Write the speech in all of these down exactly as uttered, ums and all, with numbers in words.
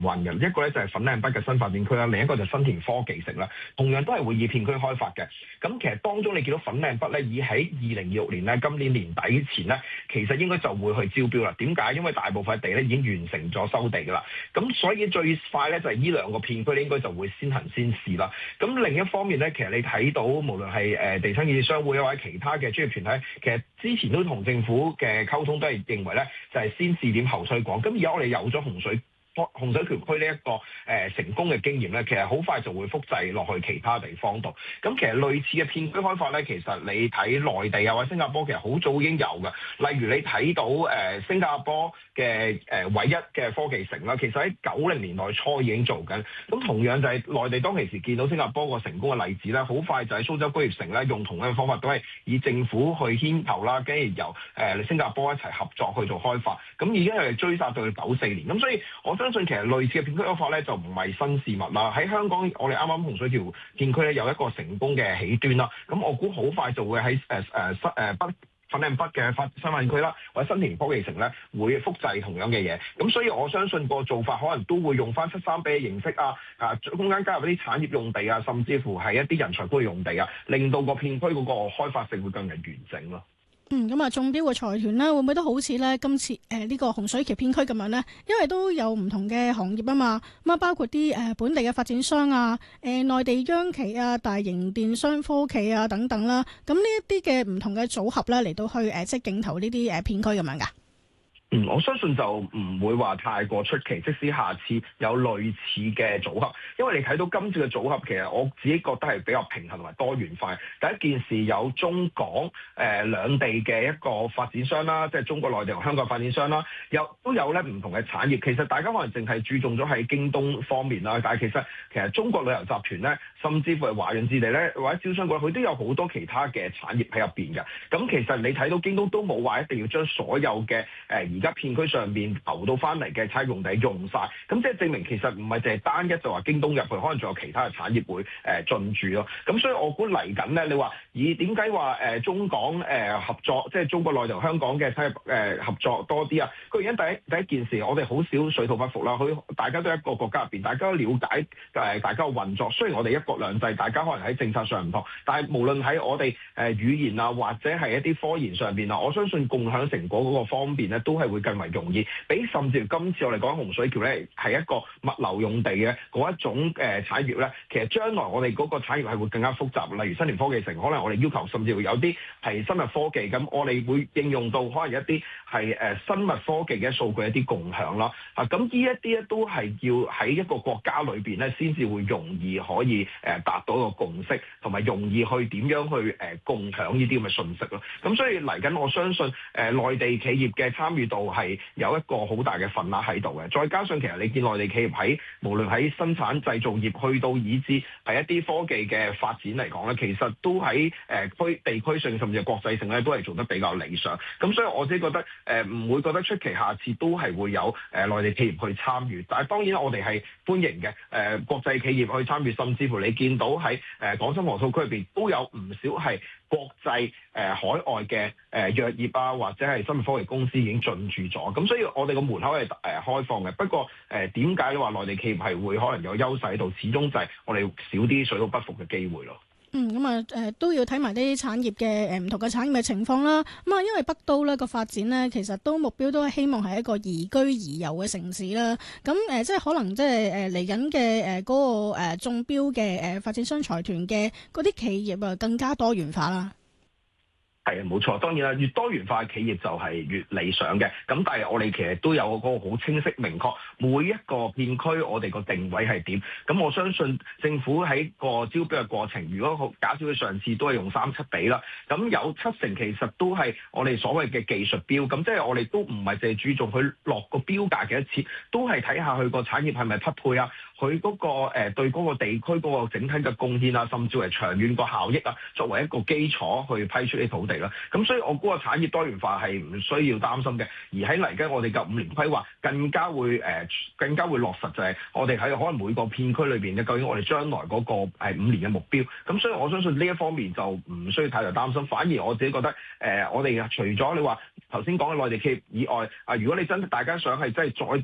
運嘅，一個咧就係粉嶺北嘅新發展區啦，另一個就新田科技城啦，同樣都係會以片區開發嘅。咁其實當中你見到粉嶺北咧，以喺二零二六年咧，今年年底前咧，其實應該就會去招標啦。點解？因為大部分地咧已經完成咗收地㗎啦。咁所以最快咧就係呢兩個片區咧，應該就會先行先試啦。咁另一方面咧，其實你睇到無論係誒地產建設商會或者其他嘅專業團體，其實之前都同政府嘅溝通都係認為咧，就係先試點後推廣。咁而家我哋有咗洪水洪水橋區呢一個誒、呃、成功嘅經驗咧，其實好快就會複製落去其他地方度。咁其實類似嘅片區開發咧，其實你睇內地啊或者新加坡，其實好早已經有嘅。例如你睇到誒、呃、新加坡嘅誒、呃、唯一嘅科技城啦，其實喺九零年代初已經做緊。咁同樣就係內地當其時見到新加坡個成功嘅例子咧，好快就喺蘇州工業城咧用同樣嘅方法，都係以政府去牽頭啦，跟住由誒、呃、新加坡一齊合作去做開發。咁已經係追殺到去九四年。咁所以我相信其實類似嘅片區開發咧就唔係新事物啦。喺香港，我哋啱啱洪水橋片區咧有一個成功嘅起端啦。咁我估好快就會喺誒誒新誒北粉嶺北嘅發新發展區啦，或者新田科技城咧會複製同樣嘅嘢。咁所以我相信個做法可能都會用翻七三比嘅形式啊，啊中間加入一啲產業用地啊，甚至乎係一啲人才庫用地啊，令到個片區嗰個開發性會更加完整咯。 嗯，咁啊，中標嘅財團咧，會唔會都好似咧今次誒呢、呃這個洪水橋片區咁樣咧？因為都有唔同嘅行業啊嘛，咁啊包括啲誒、呃、本地嘅發展商啊、誒、呃、內地央企啊、大型電商科技啊等等啦，咁呢一啲嘅唔同嘅組合咧嚟到去誒、呃、即係競投呢啲誒片區咁樣噶。 嗯，我相信就唔會話太過出奇，即使下次有類似嘅組合，因為你睇到今次嘅組合，其實我自己覺得係比較平衡同埋多元化。第一件事有中港誒、呃、兩地嘅一個發展商啦，即係中國內地同香港發展商啦，有都有咧唔同嘅產業。其實大家可能淨係注重咗喺京東方面啦，但係其實其實中國旅遊集團咧，甚至乎係華潤置地咧，或者招商局，佢都有好多其他嘅產業喺入邊嘅。咁其實你睇到京東都冇話一定要將所有嘅誒、呃、而家片區上邊投到翻嚟嘅產業用地用晒，咁即係證明其實唔係淨係單一就話京東入去，可能仲有其他嘅產業會誒、呃、進駐咯。咁所以我估嚟緊咧，你話以點解話誒中港誒、呃、合作，即係中國內地同香港嘅產業誒合作多啲啊？個原因第一第一件事，我哋好少水土不服啦，佢大家都一個國家入邊，大家都了解誒大家嘅運作。雖然我哋一國兩制，大家可能喺政策上唔同，但係無論喺我哋誒語言啊，或者係一啲科研上邊啊，我相信共享成果嗰個方面咧，都係會更為容易。比甚至今次我哋講洪水橋咧，係一個物流用地嘅嗰一種誒、呃、產業咧，其實將來我哋嗰個產業係會更加複雜。例如新田科技城，可能我哋要求甚至會有啲係生物科技，咁我哋會應用到可能一啲係誒生物科技嘅數據一啲共享啦。啊，咁呢一啲咧都係要喺一個國家裏邊咧，先至會容易可以誒、呃、達到一個共識，同埋容易去點樣去誒、呃、共享呢啲咁嘅信息咯。咁所以嚟緊，我相信誒、呃、內地企業嘅參與度係有一個好大嘅份額喺度嘅。再加上其實你見內地企業喺無論喺生產製造業去到以至係一啲科技嘅發展嚟講咧，其實都喺誒區地區性甚至係國際性咧，都係做得比較理想。咁所以我自己覺得誒唔、呃、會覺得出奇，下次都係會有誒、呃、內地企業去參與。但係當然我哋係歡迎嘅誒、呃、國際企業去參與，甚至乎你見到喺誒廣深河套區入邊都有唔少係國際誒、呃、海外嘅誒、呃、藥業啊，或者係生物科技公司已經進駐咗。咁所以我哋個門口係誒、呃、開放嘅。不過誒點解你話內地企業係會可能有優勢喺度？始終就係我哋少啲水土不服嘅機會咯。 嗯，咁啊，誒都要睇埋啲產業嘅誒唔同嘅產業嘅情況啦。咁啊，因為北都咧個發展咧，其實都目標都係希望係一個宜居宜遊嘅城市啦。咁誒、呃，即係可能即係誒嚟緊嘅誒嗰個誒中標嘅誒發展商財團嘅嗰啲企業啊，更加多元化啦。 係啊，冇錯，當然啦，越多元化嘅企業就係越理想嘅。咁但係我哋其實都有嗰個好清晰明確，每一個片區我哋個定位係點。咁我相信政府喺個招標嘅過程，如果好假設佢上次都係用三七比啦，咁有七成其實都係我哋所謂嘅技術標。咁即係我哋都唔係淨係注重佢落個標價幾多錢，都係睇下佢個產業係咪匹配啊，佢嗰、嗰個誒、呃、對嗰個地區嗰個整體嘅貢獻啊，甚至係長遠個效益啊，作為一個基礎去批出啲土地。咁所以我估個產業多元化係唔需要擔心嘅，而喺嚟緊我哋嘅五年規劃更加會誒、呃、更加會落實，就係我哋喺可能每個片區裏邊咧，究竟我哋將來嗰個係五年嘅目標。咁所以我相信呢一方面就唔需要太大擔心，反而我自己覺得誒、呃、我哋除咗你話頭先講嘅內地企業以外，啊如果你真大家想係真係再多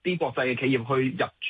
啲國際嘅企業去入駐